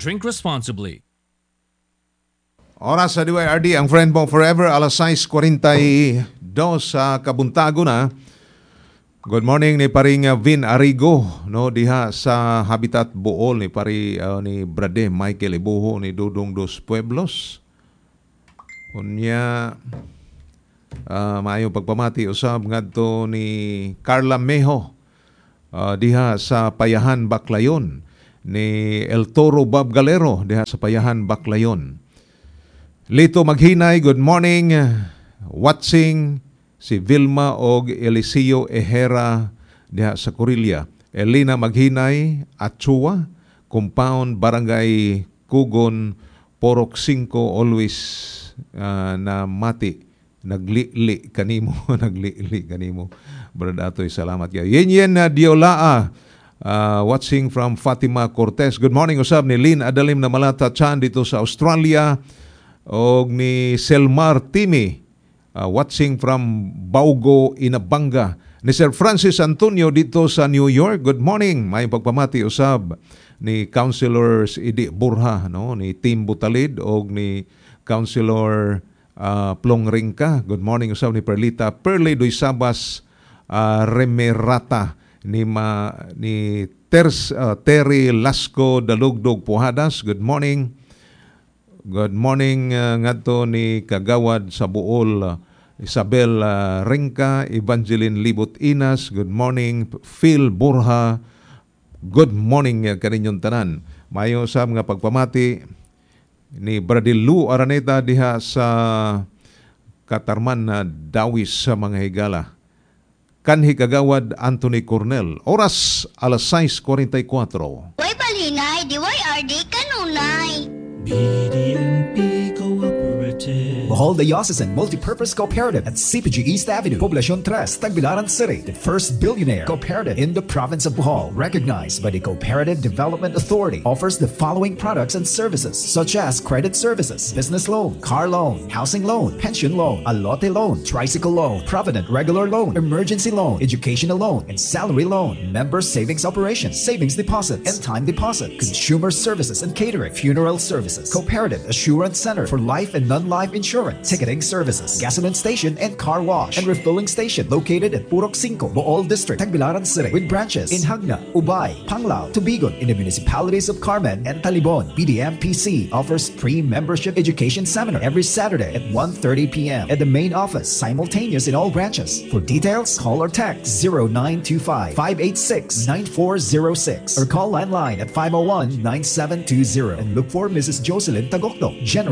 drink responsibly. Oras sa DYRD, ang friend mo forever, alas 6:42 sa kabuntago na. Good morning ni paring Vin Arigo, no, diha sa Habitat Bool ni ni Brade Michael Ibuho ni Dudong Dos Pueblos. Unya maayo pagpamati usab ngadto ni Carla Mejo diha sa Payahan Baclayon, ni El Toro Bob Galero diha sa Payahan Baclayon. Lito Maghinay, good morning. Watching si Vilma og Eliseo Ejera diha sa Corilla. Elena Maghinay, Achua, Compound, Barangay Kugon, Porok 5, always na mati. Nagli-li kanimo, nagli-li kanimo. Brad Atoy, salamat kayo. Yen Diolaa, watching from Fatima Cortez. Good morning usab ni Lynn Adalim na Malata Chan dito sa Australia. Og ni Selmar Timi, watching from Baugo, Inabanga. Ni Sir Francis Antonio dito sa New York. Good morning. May pagpamati usab ni Councilors Idi Burha, no, ni Tim Butalid og ni Councilor Plong Ringka. Good morning usab ni Perlita Perley Duisabas Remerata, ni Terry Lasco Dalugdog Puhadas. Good morning. Good morning ngadto ni Kagawad sa Bool, Isabel Ringka, Evangeline Libot Inas. Good morning Phil Burha. Good morning kaninyong tanan. Mayo sab nga pagpamati ni Bradilu Araneta diha sa Katarman na Dawis sa mga higala. Kanhi Kagawad Anthony Cornel. Oras alas 6:44. Way balingay, DYRD kanunay. BDMP Cooperative. Bohol Diocesan Multipurpose Cooperative at CPG East Avenue, Poblacion 3, Tagbilaran City. The first billionaire cooperative in the province of Bohol, recognized by the Cooperative Development Authority, offers the following products and services such as credit services, business loan, car loan, housing loan, pension loan, alote loan, tricycle loan, provident regular loan, emergency loan, educational loan, and salary loan, member savings operations, savings deposits, and time deposit, consumer services and catering, funeral services, Cooperative Assurance Center for life and non-life insurance, ticketing services, gasoline station and car wash, and refilling station located at Purok 5, Bohol District, Tagbilaran City, with branches in Hagna, Ubay, Panglao, Tubigon, in the municipalities of Carmen and Talibon. BDMPC offers pre-membership education seminar every Saturday at 1:30 p.m. at the main office, simultaneous in all branches. For details, call or text 0925-586-9406 or call landline at 501-9720 and look for Mrs. Jocelyn Tagokdo, General